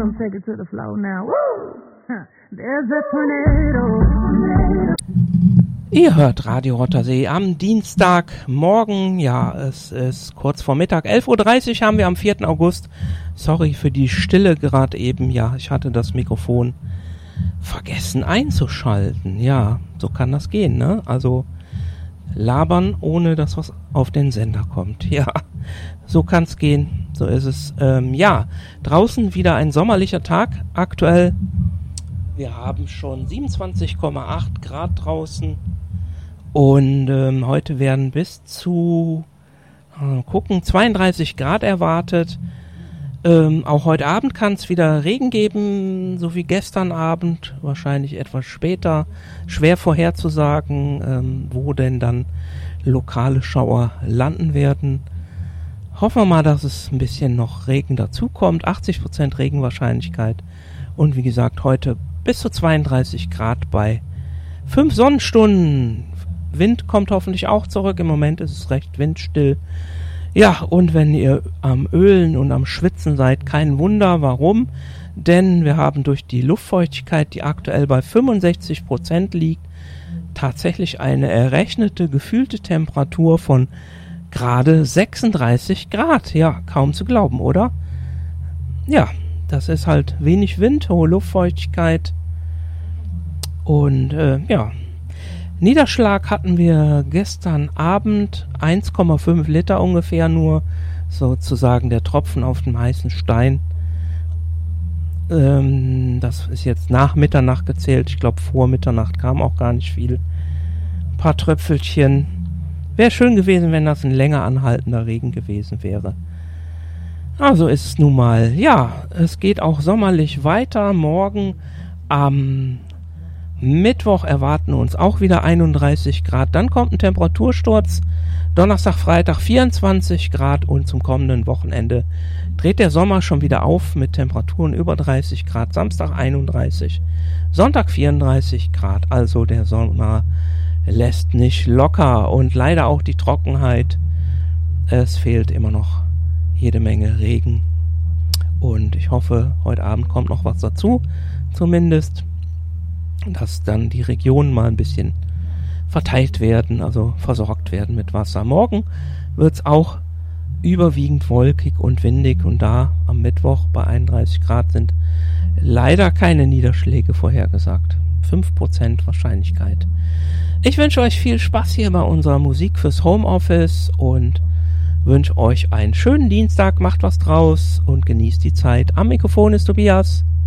gonna take it to the floor now. Woo! There's a tornado. Ihr hört Radio Rottersee am Dienstagmorgen. Ja, es ist kurz vor Mittag. 11.30 Uhr haben wir am 4. August. Sorry für die Stille gerade eben. Ja, ich hatte das Mikrofon vergessen einzuschalten. Ja, so kann das gehen, ne? Also labern, ohne dass was auf den Sender kommt. Ja, so kann's gehen. So ist es. Ja, draußen wieder ein sommerlicher Tag. Aktuell, wir haben schon 27,8 Grad draußen. Und heute werden bis zu 32 Grad erwartet. Auch heute Abend kann es wieder Regen geben, so wie gestern Abend, wahrscheinlich etwas später. Schwer vorherzusagen, wo denn dann lokale Schauer landen werden. Hoffen wir mal, dass es ein bisschen noch Regen dazukommt. 80% Regenwahrscheinlichkeit. Und wie gesagt, heute bis zu 32 Grad bei 5 Sonnenstunden. Wind kommt hoffentlich auch zurück. Im Moment ist es recht windstill. Ja, und wenn ihr am Ölen und am Schwitzen seid, kein Wunder. Warum? Denn wir haben durch die Luftfeuchtigkeit, die aktuell bei 65% liegt, tatsächlich eine errechnete, gefühlte Temperatur von gerade 36 Grad. Ja, kaum zu glauben, oder? Ja, das ist halt wenig Wind, hohe Luftfeuchtigkeit. Und ja, Niederschlag hatten wir gestern Abend 1,5 Liter ungefähr nur, sozusagen der Tropfen auf dem heißen Stein. Das ist jetzt nach Mitternacht gezählt. Ich glaube, vor Mitternacht kam auch gar nicht viel. Ein paar Tröpfelchen. Wäre schön gewesen, wenn das ein länger anhaltender Regen gewesen wäre. Also ist es nun mal. Ja, es geht auch sommerlich weiter. Morgen am Mittwoch erwarten uns auch wieder 31 Grad. Dann kommt ein Temperatursturz. Donnerstag, Freitag 24 Grad und zum kommenden Wochenende dreht der Sommer schon wieder auf mit Temperaturen über 30 Grad. Samstag 31, Sonntag 34 Grad. Also der Sommer lässt nicht locker und leider auch die Trockenheit. Es fehlt immer noch jede Menge Regen. Und ich hoffe, heute Abend kommt noch was dazu, zumindest, dass dann die Regionen mal ein bisschen verteilt werden, also versorgt werden mit Wasser. Morgen wird es auch überwiegend wolkig und windig und da am Mittwoch bei 31 Grad sind leider keine Niederschläge vorhergesagt. 5% Wahrscheinlichkeit. Ich wünsche euch viel Spaß hier bei unserer Musik fürs Homeoffice und wünsche euch einen schönen Dienstag, macht was draus und genießt die Zeit. Am Mikrofon ist Tobias.